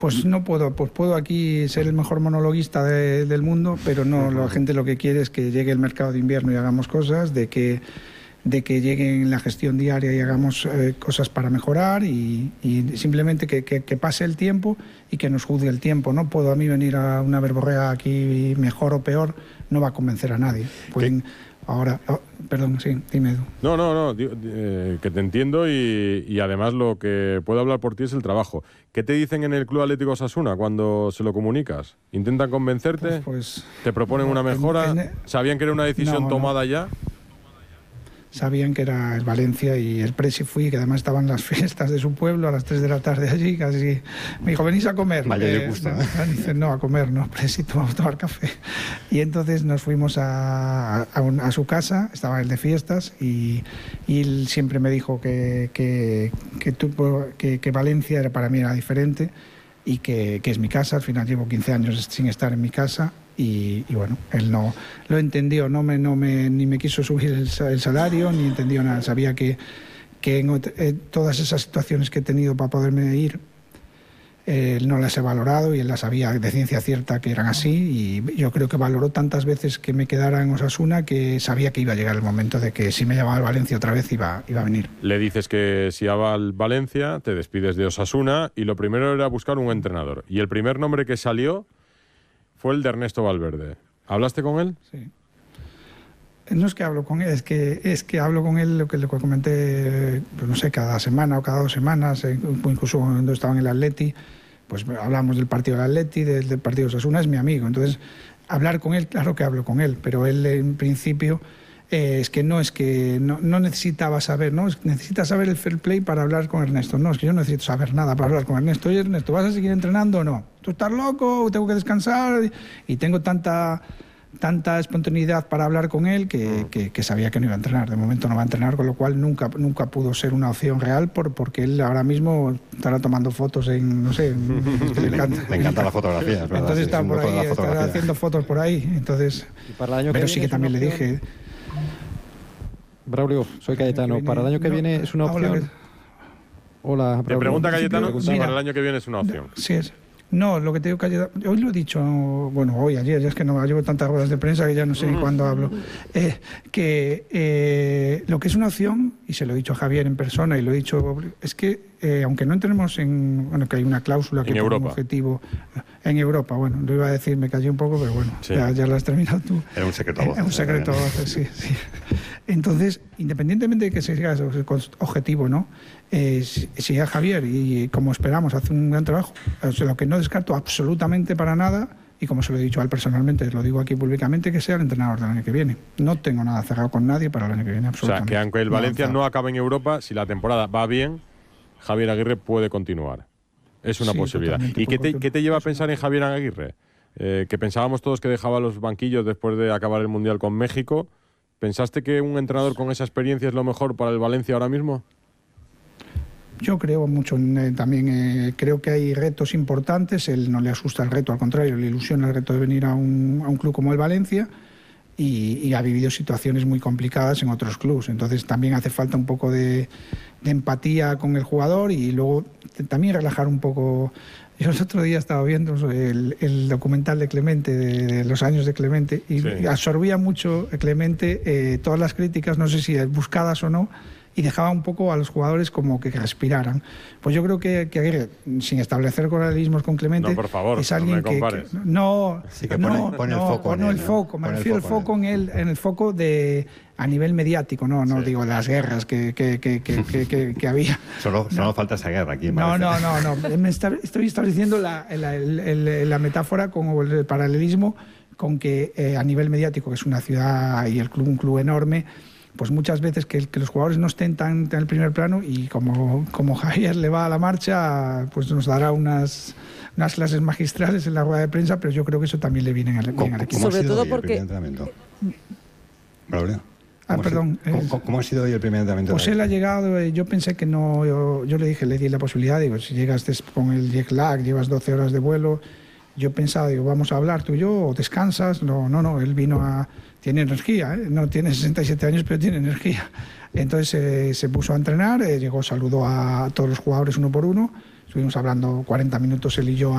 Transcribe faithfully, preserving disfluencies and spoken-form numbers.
Pues no puedo, pues puedo aquí ser el mejor monologuista de, del mundo, pero no, la gente lo que quiere es que llegue el mercado de invierno y hagamos cosas, de que, de que llegue en la gestión diaria y hagamos eh, cosas para mejorar y, y simplemente que, que, que pase el tiempo y que nos juzgue el tiempo. No puedo a mí venir a una verborrea aquí mejor o peor, no va a convencer a nadie. Pueden, ahora, oh, perdón, sí, dime. No, no, no, eh, que te entiendo y, y además lo que puedo hablar por ti es el trabajo. ¿Qué te dicen en el Club Atlético Osasuna cuando se lo comunicas? ¿Intentan convencerte? Pues, pues, ¿Te proponen no, una mejora? En, en, ¿Sabían que era una decisión no, tomada no. ya? Sabían que era el Valencia y el Presi fui, que además estaban las fiestas de su pueblo a las tres de la tarde allí, casi. Me dijo, venís a comer. Vaya eh, de gusto, no, ¿eh? Dice, no, a comer, no, Presi, vamos a tomar café. Y entonces nos fuimos a, a, un, a su casa, estaba él de fiestas, y, y él siempre me dijo que, que, que, tuvo, que, que Valencia era, para mí era diferente y que, que es mi casa. Al final llevo quince años sin estar en mi casa. Y, y bueno, él no lo entendió, no me, no me, ni me quiso subir el, el salario, ni entendió nada. Sabía que, que en, en todas esas situaciones que he tenido para poderme ir, eh, no las he valorado y él las sabía de ciencia cierta que eran así. Y yo creo que valoró tantas veces que me quedara en Osasuna que sabía que iba a llegar el momento de que si me llamaba al Valencia otra vez iba, iba a venir. Le dices que si va al Valencia, te despides de Osasuna y lo primero era buscar un entrenador. Y el primer nombre que salió fue el de Ernesto Valverde. ¿Hablaste con él? Sí. No es que hablo con él, es que, es que hablo con él, lo que le comenté, pues no sé, cada semana o cada dos semanas, incluso cuando estaba en el Atleti, pues hablamos del partido del Atleti, del, del partido de Osasuna, es mi amigo. Entonces, hablar con él, claro que hablo con él, pero él en principio eh, es que no es que no, no necesitaba saber, ¿no? Necesita saber el fair play para hablar con Ernesto. No, es que yo no necesito saber nada para hablar con Ernesto. Oye, Ernesto, ¿vas a seguir entrenando o no? ¿Tú estás loco? ¿Tengo que descansar? Y tengo tanta, tanta espontaneidad para hablar con él que, que, que sabía que no iba a entrenar. De momento no va a entrenar, con lo cual nunca, nunca pudo ser una opción real por, porque él ahora mismo estará tomando fotos en, no sé, en, le encanta. Le encanta la fotografía, es verdad. Entonces sí, está por ahí, estará haciendo fotos por ahí. Entonces, para el año pero que sí que también le dije... Braulio, soy Cayetano. Viene, ¿para el año que no, viene es una opción? Hola, hola Braulio. Te pregunta Cayetano si Mira, para el año que viene es una opción. Sí es. No, lo que te digo, Cayetano, hoy lo he dicho, bueno, hoy, ayer, ya es que no llevo tantas ruedas de prensa que ya no sé ni cuándo hablo, eh, que eh, lo que es una opción, y se lo he dicho a Javier en persona y lo he dicho, es que eh, aunque no entremos en, bueno, que hay una cláusula que tiene un objetivo en Europa, bueno, lo iba a decir, me callé un poco, pero bueno, sí. ya, ya lo has terminado tú. Era un secreto a voces. Es un secreto a voces, sí, sí. Entonces, independientemente de que sea ese objetivo, ¿no? Eh, si, si a Javier, y como esperamos, hace un gran trabajo, o sea, lo que no descarto absolutamente para nada, y como se lo he dicho a él personalmente, lo digo aquí públicamente, que sea el entrenador del año que viene. No tengo nada cerrado con nadie para el año que viene, absolutamente. O sea, que aunque el Valencia no, no acabe en Europa, si la temporada va bien, Javier Aguirre puede continuar. Es una sí, posibilidad. ¿Y qué te, qué te lleva a pensar en Javier Aguirre? Eh, que pensábamos todos que dejaba los banquillos después de acabar el Mundial con México. ¿Pensaste que un entrenador con esa experiencia es lo mejor para el Valencia ahora mismo? Yo creo mucho, eh, también eh, creo que hay retos importantes, él no le asusta el reto, al contrario, le ilusiona el reto de venir a un, a un club como el Valencia y, y ha vivido situaciones muy complicadas en otros clubes, entonces también hace falta un poco de, de empatía con el jugador y luego también relajar un poco. Yo el otro día estaba viendo el, el documental de Clemente, de, de los años de Clemente, y sí. absorbía mucho Clemente eh, todas las críticas, no sé si buscadas o no, y dejaba un poco a los jugadores como que respiraran. Pues yo creo que, que Aguirre, sin establecer paralelismos con Clemente, no, por favor, es alguien no me que, que no, sí que no, pone, pone no, el foco, no en el foco, me refiero al foco en el, en el foco de a nivel mediático, no, no sí. digo de las guerras que, que, que, que, que, que, que había. Solo, no. solo falta esa guerra aquí. No, no, no, no. Me está, estoy estableciendo la, la, la, la metáfora con el paralelismo con que eh, a nivel mediático, que es una ciudad y el club un club enorme, pues muchas veces que, que los jugadores no estén tan, tan en el primer plano y como, como Javier le va a la marcha, pues nos dará unas, unas clases magistrales en la rueda de prensa, pero yo creo que eso también le viene al, bien al equipo. Sobre todo porque... Braulio. Ah, perdón. ¿Cómo, ¿Cómo, ¿Cómo ha sido hoy el primer entrenamiento? Pues él ha llegado, yo pensé que no, yo, yo le dije, le di la posibilidad, digo, si llegas con el jet lag, llevas doce horas de vuelo, yo pensaba, digo, vamos a hablar tú y yo, o descansas. No, no, no, él vino a... Tiene energía, ¿eh? No tiene sesenta y siete años, pero tiene energía. Entonces eh, se puso a entrenar, eh, llegó, saludó a todos los jugadores uno por uno, estuvimos hablando cuarenta minutos él y yo